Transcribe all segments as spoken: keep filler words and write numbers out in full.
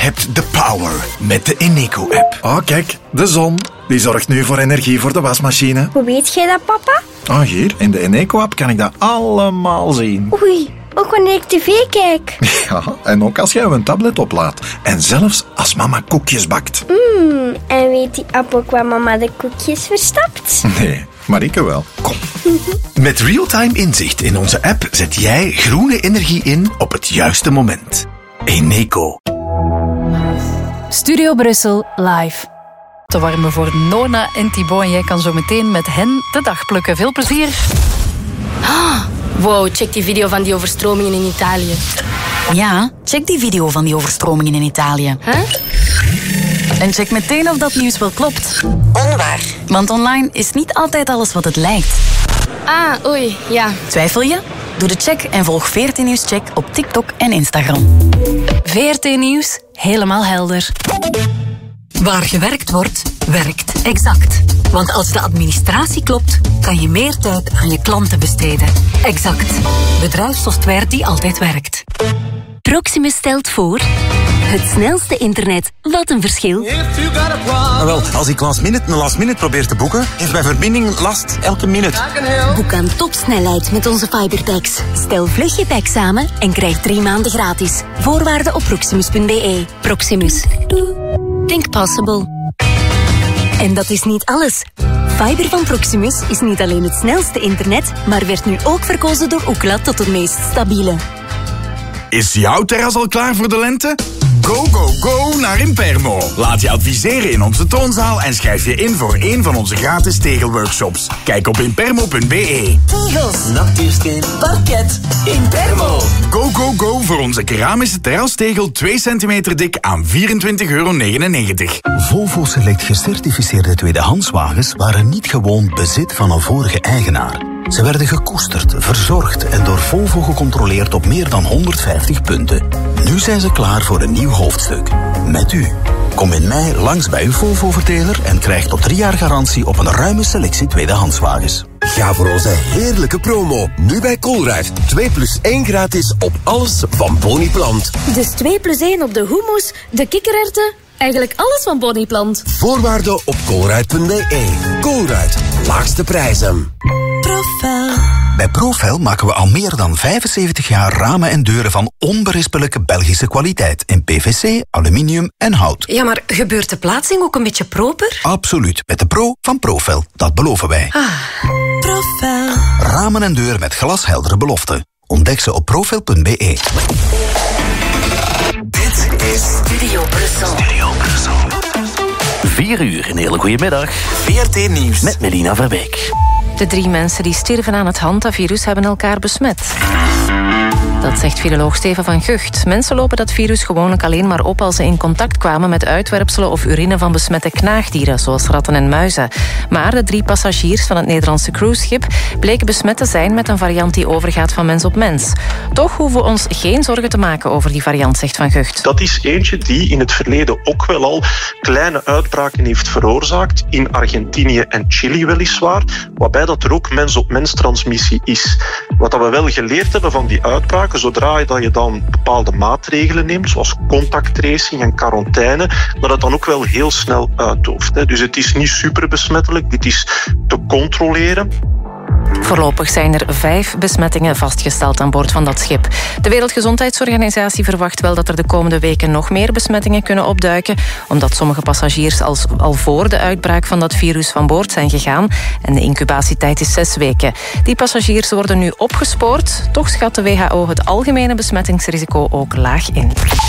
hebt de power met de Eneco-app. Oh, kijk, de zon. Die zorgt nu voor energie voor de wasmachine. Hoe weet jij dat, papa? Oh, hier, in de Eneco-app kan ik dat allemaal zien. Oei, ook wanneer ik tv kijk. Ja, en ook als jij een tablet oplaadt. En zelfs als mama koekjes bakt. Mmm, en weet die app ook waar mama de koekjes verstapt? Nee, maar ik wel. Kom. Met real-time inzicht in onze app zet jij groene energie in op het juiste moment. Eneco. Studio Brussel live. Te warmen voor Nona en Thibaut en jij kan zo meteen met hen de dag plukken. Veel plezier. Ah, wow, check die video van die overstromingen in Italië. Ja, check die video van die overstromingen in Italië. Huh? En check meteen of dat nieuws wel klopt. Onwaar. Want online is niet altijd alles wat het lijkt. Ah, oei, ja. Twijfel je? Doe de check en volg V R T Nieuws Check op TikTok en Instagram. V R T Nieuws, helemaal helder. Waar gewerkt wordt, werkt Exact. Want als de administratie klopt, kan je meer tijd aan je klanten besteden. Exact. Bedrijfssoftware die altijd werkt. Proximus stelt voor... Het snelste internet. Wat een verschil. Ah, wel, als ik last minute een last minute probeer te boeken, heeft mijn verbinding last elke minuut. Boek aan topsnelheid met onze fiberpacks. Stel vlug je pack samen en krijg drie maanden gratis. Voorwaarden op proximus punt b e. Proximus. Think possible. En dat is niet alles. Fiber van Proximus is niet alleen het snelste internet, maar werd nu ook verkozen door Ookla tot het meest stabiele. Is jouw terras al klaar voor de lente? Go, go, go naar Impermo. Laat je adviseren in onze toonzaal en schrijf je in voor een van onze gratis tegelworkshops. Kijk op impermo punt b e. Tegels, natuursteen, parket, Impermo. Go, go, go voor onze keramische terrastegel twee centimeter dik aan vierentwintig euro negenennegentig. Volvo Select gecertificeerde tweedehandswagens waren niet gewoon bezit van een vorige eigenaar. Ze werden gekoesterd, verzorgd en door Volvo gecontroleerd op meer dan honderdvijftig punten. Nu zijn ze klaar voor een nieuw hoofdstuk. Met u. Kom in mei langs bij uw Volvo-verteler en krijg tot drie jaar garantie op een ruime selectie tweedehandswagens. Ga voor onze heerlijke promo. Nu bij Colruyt. twee plus één gratis op alles van Boniplant. Dus twee plus één op de hummus, de kikkererwten, eigenlijk alles van Boniplant. Voorwaarden op colruyt punt b e. Colruyt. Laagste prijzen. Profel. Bij Profel maken we al meer dan vijfenzeventig jaar ramen en deuren van onberispelijke Belgische kwaliteit in P V C, aluminium en hout. Ja, maar gebeurt de plaatsing ook een beetje proper? Absoluut, met de pro van Profel. Dat beloven wij. Ah. Profel. Ramen en deuren met glasheldere beloften. Ontdek ze op profel punt b e. Dit is Studio Brussel. Studio Brussel. Vier uur, een hele goede middag. V R T Nieuws. Met Melina Verbeek. De drie mensen die sterven aan het hantavirus hebben elkaar besmet. Dat zegt viroloog Steven van Gucht. Mensen lopen dat virus gewoonlijk alleen maar op als ze in contact kwamen met uitwerpselen of urine van besmette knaagdieren, zoals ratten en muizen. Maar de drie passagiers van het Nederlandse cruiseschip bleken besmet te zijn met een variant die overgaat van mens op mens. Toch hoeven we ons geen zorgen te maken over die variant, zegt Van Gucht. Dat is eentje die in het verleden ook wel al kleine uitbraken heeft veroorzaakt, in Argentinië en Chili weliswaar, waarbij dat er ook mens-op-mens transmissie is. Wat we wel geleerd hebben van die uitbraken, zodra je, dat je dan bepaalde maatregelen neemt, zoals contacttracing en quarantaine, dat het dan ook wel heel snel uitdooft. Dus het is niet superbesmettelijk, dit is te controleren. Voorlopig zijn er vijf besmettingen vastgesteld aan boord van dat schip. De Wereldgezondheidsorganisatie verwacht wel dat er de komende weken nog meer besmettingen kunnen opduiken, omdat sommige passagiers als, al voor de uitbraak van dat virus van boord zijn gegaan en de incubatietijd is zes weken. Die passagiers worden nu opgespoord, toch schat de W H O het algemene besmettingsrisico ook laag in.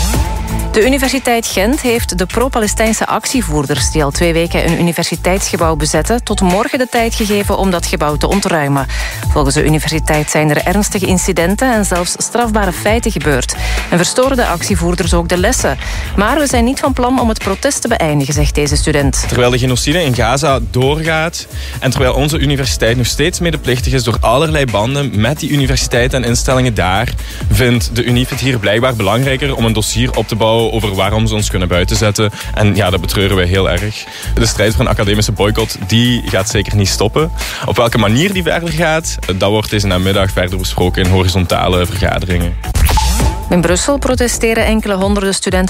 De Universiteit Gent heeft de pro-Palestijnse actievoerders die al twee weken een universiteitsgebouw bezetten tot morgen de tijd gegeven om dat gebouw te ontruimen. Volgens de universiteit zijn er ernstige incidenten en zelfs strafbare feiten gebeurd. En verstoren de actievoerders ook de lessen. Maar we zijn niet van plan om het protest te beëindigen, zegt deze student. Terwijl de genocide in Gaza doorgaat en terwijl onze universiteit nog steeds medeplichtig is door allerlei banden met die universiteiten en instellingen daar, vindt de Unie het hier blijkbaar belangrijker om een dossier op te bouwen over waarom ze ons kunnen buitenzetten. En ja, dat betreuren wij heel erg. De strijd voor een academische boycott, die gaat zeker niet stoppen. Op welke manier die verder gaat, dat wordt deze namiddag verder besproken in horizontale vergaderingen. In Brussel protesteren enkele honderden studenten